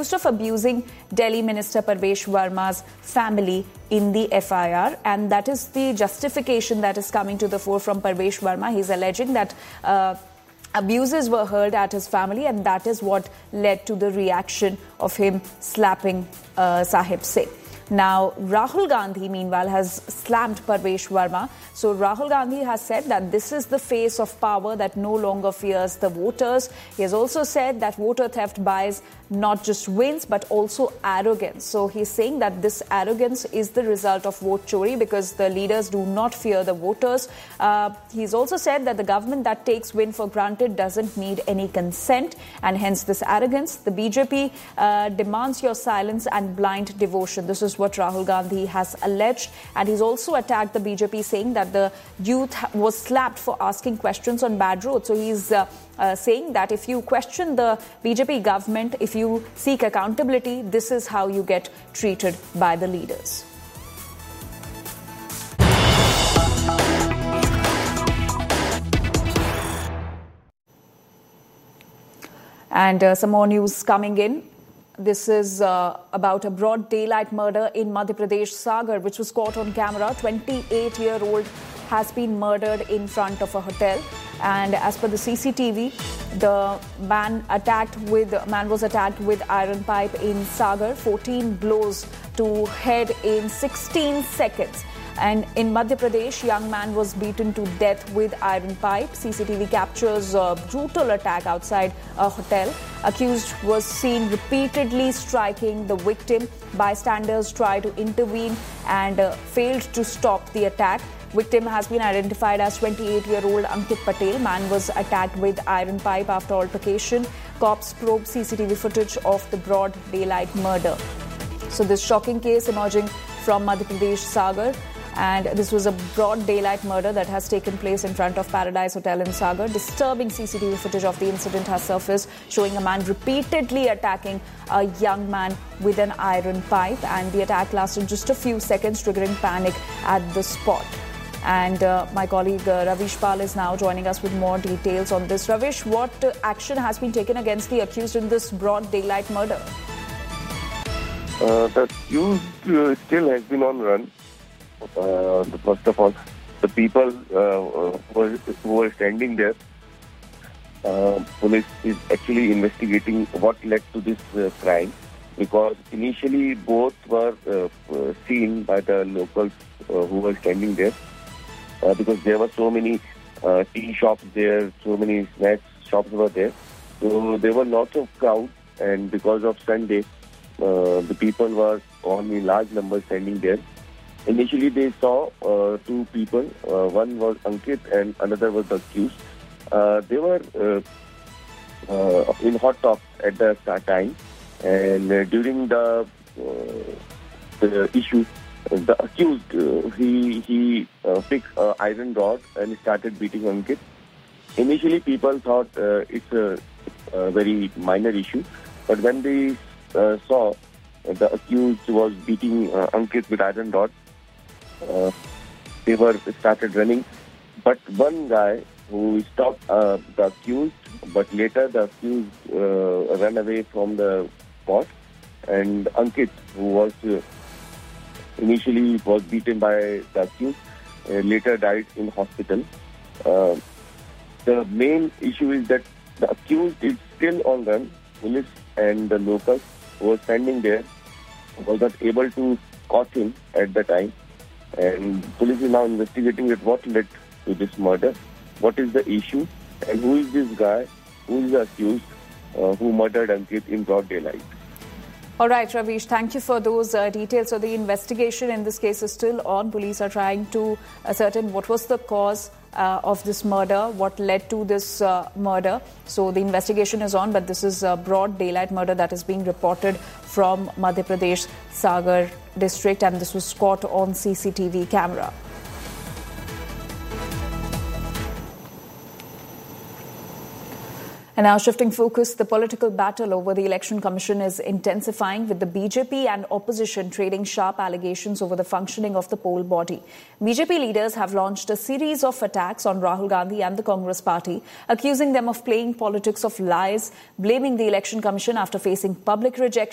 accused of abusing Delhi Minister Parvesh Verma's family in the FIR, and that is the justification that is coming to the fore from Parvesh Verma. He's alleging that abuses were hurled at his family, and that is what led to the reaction of him slapping Sahib Singh. Now, Rahul Gandhi, meanwhile, has slammed Parvesh Verma. So, Rahul Gandhi has said that this is the face of power that no longer fears the voters. He has also said that voter theft buys not just wins, but also arrogance. So, he's saying that this arrogance is the result of vote chori because the leaders do not fear the voters. He's also said that the government that takes win for granted doesn't need any consent, and hence this arrogance. The BJP demands your silence and blind devotion. This is what Rahul Gandhi has alleged, and he's also attacked the BJP, saying that the youth was slapped for asking questions on bad roads. So he's saying that if you question the BJP government, if you seek accountability, this is how you get treated by the leaders. And some more news coming in. This is about a broad daylight murder in Madhya Pradesh, Sagar, which was caught on camera. 28-year-old has been murdered in front of a hotel. And as per the CCTV, the man was attacked with iron pipe in Sagar. 14 blows to head in 16 seconds. And in Madhya Pradesh, young man was beaten to death with iron pipe. CCTV captures a brutal attack outside a hotel. Accused was seen repeatedly striking the victim. Bystanders tried to intervene and failed to stop the attack. Victim has been identified as 28-year-old Ankit Patel. Man was attacked with iron pipe after altercation. Cops probe CCTV footage of the broad daylight murder. So this shocking case emerging from Madhya Pradesh, Sagar. And this was a broad daylight murder that has taken place in front of Paradise Hotel in Sagar. Disturbing CCTV footage of the incident has surfaced, showing a man repeatedly attacking a young man with an iron pipe. And the attack lasted just a few seconds, triggering panic at the spot. And my colleague Ravish Pal is now joining us with more details on this. Ravish, what action has been taken against the accused in this broad daylight murder? The accused still has been on run. First of all, the people who were standing there, police is actually investigating what led to this crime, because initially both were seen by the locals who were standing there, because there were so many tea shops there, so many snacks shops were there. So there were lots of crowd, and because of Sunday, the people were in large numbers standing there. Initially, they saw two people. One was Ankit and another was the accused. They were in hot talk at the time, and during the issue, the accused he picked an iron rod and started beating Ankit. Initially, people thought it's a very minor issue, but when they saw the accused was beating Ankit with iron rod, they started running. But one guy who stopped the accused, but later the accused ran away from the spot, and Ankit, who was initially was beaten by the accused, later died in hospital. The main issue is that the accused is still on run. Police and the locals who were standing there were not able to catch him at the time. And police is now investigating at what led to this murder, what is the issue, and who is this guy, who is the accused who murdered Ankit in broad daylight. All right, Ravish, thank you for those details. So the investigation in this case is still on. Police are trying to ascertain what was the cause of this murder, what led to this murder. So the investigation is on, but this is a broad daylight murder that is being reported from Madhya Pradesh, Sagar district, and this was caught on CCTV camera. And now shifting focus, the political battle over the Election Commission is intensifying, with the BJP and opposition trading sharp allegations over the functioning of the poll body. BJP leaders have launched a series of attacks on Rahul Gandhi and the Congress party, accusing them of playing politics of lies, blaming the Election Commission after facing public rejection